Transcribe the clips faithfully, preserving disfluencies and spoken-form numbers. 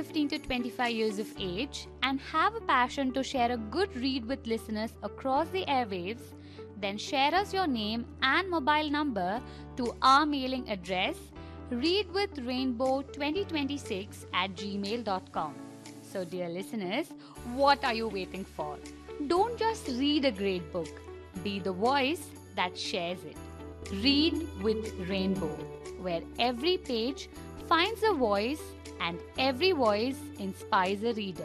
fifteen to twenty-five years of age and have a passion to share a good read with listeners across the airwaves, then share us your name and mobile number to our mailing address readwithrainbow twenty twenty-six at gmail dot com. So dear listeners, what are you waiting for? Don't just read a great book. Be the voice that shares it. Read with Rainbow, where every page finds a voice and every voice inspires a reader.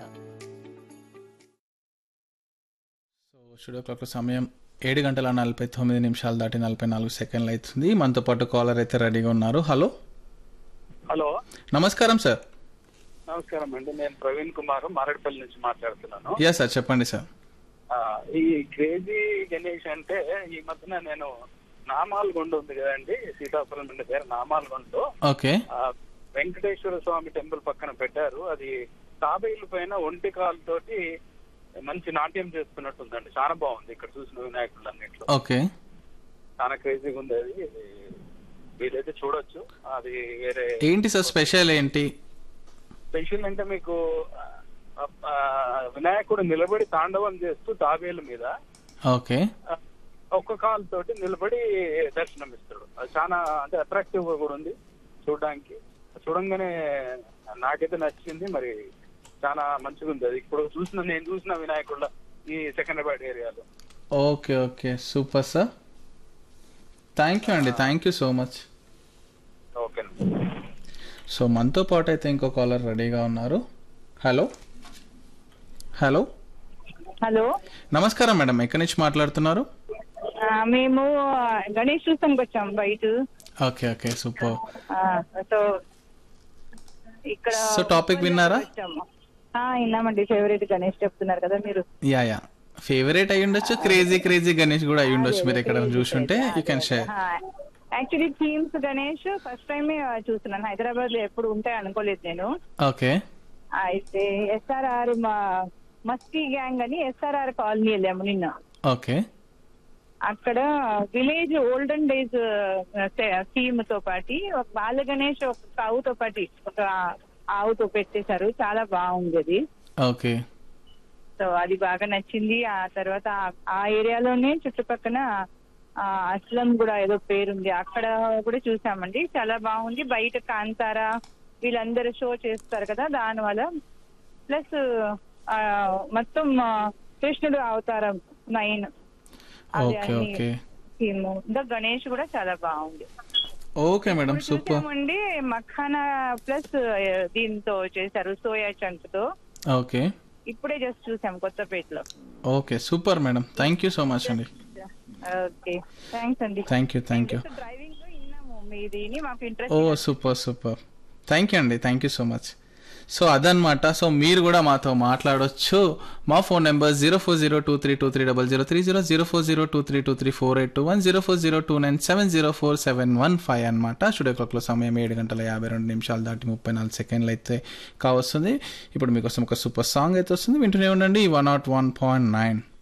So studio clock సమయం ఏడు గంటల నలభై తొమ్మిది నిమిషాలు దాటి నలభై నాలుగు సెకండ్లు అవుతుంది. మనతో పాటు కాలర్ అయితే రెడీగా ఉన్నారు. హలో హలో నమస్కారం సార్. నమస్కారం అండి, నేను ప్రవీణ్ కుమార్ మారేడుపల్లి నుంచి మాట్లాడుతున్నాను. యా సార్, చెప్పండి సార్. ఆ, ఈ క్రేజీ గణేష్ అంటే ఈ మధ్యన నేను నామాల్గొండ ఉంది కదండి, సీతాపురం నుండి పేరు నామాల్గొండలో ఓకే వెంకటేశ్వర స్వామి టెంపుల్ పక్కన పెట్టారు. అది తాబేలు పైన ఒంటి కాలు తోటి మంచి నాట్యం చేస్తున్నట్టుందండి. చాలా బాగుంది ఇక్కడ చూసిన వినాయకులు అన్నింటిలో. ఓకే చాలా క్రేజీగా ఉంది అది. మీరైతే చూడొచ్చు. అది వేరే ఏంటి సార్ స్పెషల్ ఏంటి? స్పెషల్ అంటే మీకు ఆ, వినాయకుడు నిలబడి తాండవం చేస్తూ తాబేలు మీద ఓకే ఒక్క కాలు తోటి నిలబడి దర్శనం ఇస్తాడు. అది చాలా అంటే అట్రాక్టివ్ గా కూడా ఉంది చూడడానికి. చూడంగానే నాకైతే నచ్చింది. మరి చాలా మంచిగా ఉంది అది. ఇప్పుడు చూసిన నేను చూసిన వినాయకుళ్ళ ఈ సెకండ్రాబాద్ ఏరియాలో. Okay okay super sir. Thank you అండి, థ్యాంక్ యూ సో మచ్. ఓకేనండి. సో మనతో పాటు అయితే ఇంకో కాలర్ రెడీగా ఉన్నారు. హలో హలో హలో నమస్కారం మేడం, ఎక్కడి నుంచి మాట్లాడుతున్నారు? ఆ, మేము గణేష్ చూసానికి వచ్చాం బయట. Okay okay super. ఆ, సో ఇక్కడ సో టాపిక్ విన్నారా? వచ్చాము. ఆ, విన్నామండి. ఫేవరెట్ గణేష్ చెప్తున్నారు కదా మీరు. యా యా ఫేవరెట్ అయి ఉండొచ్చు, క్రేజీ క్రేజీ గణేష్ కూడా అయి ఉండొచ్చు. మీరు ఎక్కడ చూసుంటే you can share. Actually themes Ganesh first time చూస్తున్నాను. హైదరాబాద్ లో ఎప్పుడు ఉంటాయి అనుకోలేదు నేను. ఓకే అయితే ఎస్ఆర్ఆర్ మస్కీ గ్యాంగ్ అని ఎస్ఆర్ఆర్ కాలనీ వెళ్ళాము నిన్న. ఓకే అక్కడ విలేజ్ ఓల్డెన్ డేస్ థీమ్ తో పాటి ఒక బాల గణేష్ ఒక ఆవుతో పాటి ఒక ఆవుతో పెట్టేశారు. చాలా బాగుంది అది. ఓకే సో అది బాగా నచ్చింది. ఆ తర్వాత ఆ ఏరియాలోనే చుట్టుపక్కల అస్లం కూడా ఏదో పేరుంది, అక్కడ కూడా చూసామండి. చాలా బాగుంది. బయట కాంతారా వీళ్ళందరూ షో చేస్తారు కదా, దాని వల్ల ప్లస్ మొత్తం కృష్ణుడు అవతారం నైన్ ఓకే ఓకే థీమ్. ఇంకా గణేష్ కూడా చాలా బాగుంది. ఓకే మేడం సూపర్ అండి. మఖానా ప్లస్ దీంతో చేశారు సోయా చంక్ తో. ఓకే ఇప్పుడే జస్ట్ చూసాం కొత్తపేటలో. Okay super madam, thank you so much అండి. ఓకే థ్యాంక్స్ అండి. Thank you thank you. Driving లో విన్నాము మీది, మాకు ఓ interest. Super super, thank you అండి, thank you so much. So అదనమాట. సో మీరు కూడా మాతో మాట్లాడొచ్చు. మా phone number zero four zero two three two three double zero three zero zero four zero two three two three four eight two one zero four zero two nine seven zero four seven one five అనమాట. Studio క్లాక్లో సమయం ఏడు గంటల యాభై రెండు నిమిషాలు దాటి ముప్పై నాలుగు సెకండ్లు అయితే కావస్తుంది. ఇప్పుడు మీకోసం ఒక సూపర్ సాంగ్ అయితే వస్తుంది, వింటూనే ఉండండి one not one point nine.